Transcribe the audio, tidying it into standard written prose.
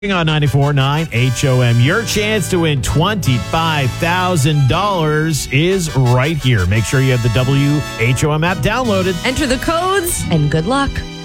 On 94.9 HOM. Your chance to win $25,000 is right here. Make sure you have the WHOM app downloaded. Enter the codes and good luck.